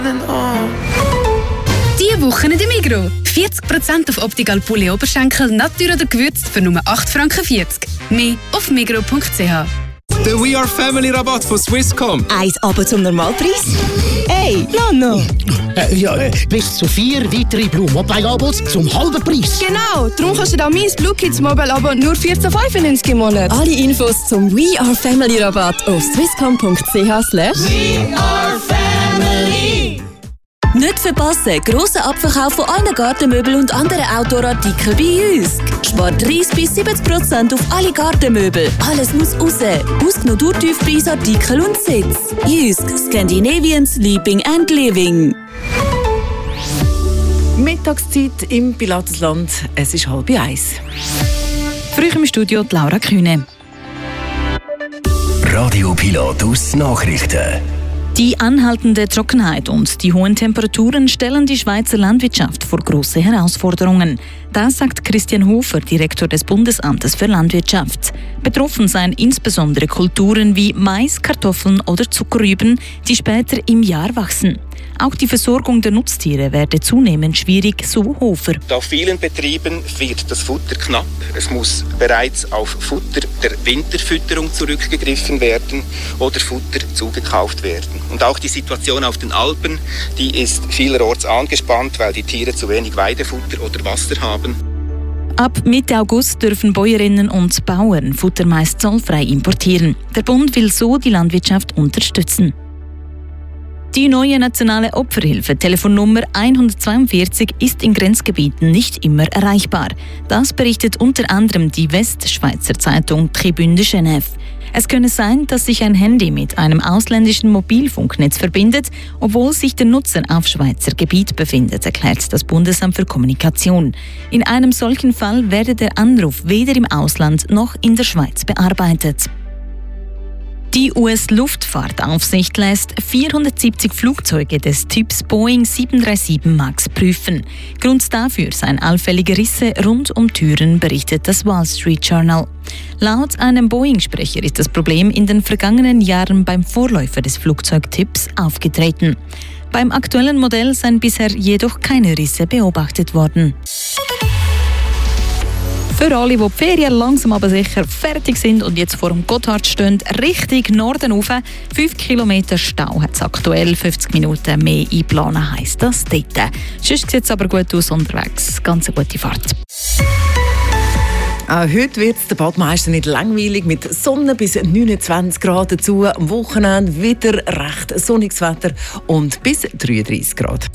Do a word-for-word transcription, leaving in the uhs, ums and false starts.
Diese Woche in der Migros. vierzig Prozent auf Optical Poulet Oberschenkel, Natur oder gewürzt für nur acht Franken vierzig. Mehr auf migros punkt c h. Der We Are Family Rabatt von Swisscom. Eins aber zum Normalpreis. Hey, Nano! Äh, ja, äh, bis zu vier weitere Blue Mobile Abos zum halben Preis. Genau, darum kannst du da mein Blue Kids Mobile Abo nur vierzehn fünfundneunzig im Monat. Alle Infos zum We Are Family Rabatt auf swisscom punkt c h slash We Are Family. Nicht verpassen, grosser Abverkauf von allen Gartenmöbeln und anderen Outdoor-Artikeln bei Jysk. Spart dreißig bis siebzig Prozent auf alle Gartenmöbel. Alles muss raus. Ausgenommen Durchtiefpreisartikel und Sitz. Jysk, Scandinavian Sleeping and Living. Mittagszeit im Pilatesland. Es ist halb eins. Früh im Studio die Laura Kühne. Radio Pilatus Nachrichten. Die anhaltende Trockenheit und die hohen Temperaturen stellen die Schweizer Landwirtschaft vor große Herausforderungen. Das sagt Christian Hofer, Direktor des Bundesamtes für Landwirtschaft. Betroffen seien insbesondere Kulturen wie Mais, Kartoffeln oder Zuckerrüben, die später im Jahr wachsen. Auch die Versorgung der Nutztiere werde zunehmend schwierig, so Hofer. Auf vielen Betrieben wird das Futter knapp. Es muss bereits auf Futter der Winterfütterung zurückgegriffen werden oder Futter zugekauft werden. Und auch die Situation auf den Alpen, die ist vielerorts angespannt, weil die Tiere zu wenig Weidefutter oder Wasser haben. Ab Mitte August dürfen Bäuerinnen und Bauern Futter meist zollfrei importieren. Der Bund will so die Landwirtschaft unterstützen. Die neue nationale Opferhilfe Telefonnummer hundertzweiundvierzig ist in Grenzgebieten nicht immer erreichbar. Das berichtet unter anderem die Westschweizer Zeitung Tribune de Genève. Es könne sein, dass sich ein Handy mit einem ausländischen Mobilfunknetz verbindet, obwohl sich der Nutzer auf Schweizer Gebiet befindet, erklärt das Bundesamt für Kommunikation. In einem solchen Fall werde der Anruf weder im Ausland noch in der Schweiz bearbeitet. Die U S-Luftfahrtaufsicht lässt vierhundertsiebzig Flugzeuge des Typs Boeing sieben drei sieben Max prüfen. Grund dafür seien allfällige Risse rund um Türen, berichtet das Wall Street Journal. Laut einem Boeing-Sprecher ist das Problem in den vergangenen Jahren beim Vorläufer des Flugzeugtyps aufgetreten. Beim aktuellen Modell seien bisher jedoch keine Risse beobachtet worden. Für alle, die die Ferien langsam aber sicher fertig sind und jetzt vor dem Gotthard stehen, Richtung Norden rauf. fünf Kilometer Stau hat es aktuell, fünfzig Minuten mehr einplanen heisst das dort. Sonst sieht es aber gut aus unterwegs. Ganz eine gute Fahrt. Auch heute wird es der Badmeister nicht langweilig mit Sonne bis neunundzwanzig Grad dazu. Am Wochenende wieder recht sonniges Wetter und bis dreiunddreißig Grad.